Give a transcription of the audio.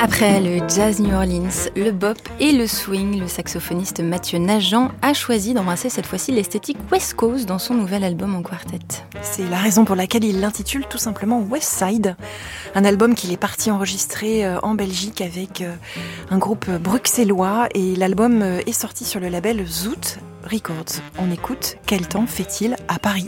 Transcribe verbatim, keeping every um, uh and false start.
Après le jazz New Orleans, le bop et le swing, le saxophoniste Mathieu Najan a choisi d'embrasser cette fois-ci l'esthétique West Coast dans son nouvel album en quartet. C'est la raison pour laquelle il l'intitule tout simplement West Side, un album qu'il est parti enregistrer en Belgique avec un groupe bruxellois et l'album est sorti sur le label Zoot Records. On écoute Quel temps fait-il à Paris ?